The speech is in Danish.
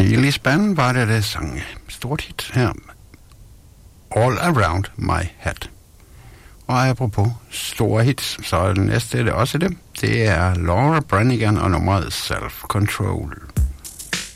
Neil Span var det, der sang stort hit her. All Around My Head. Og apropos store hits, så er det næste det også det. Det er Laura Branigan og nummeret Self Control.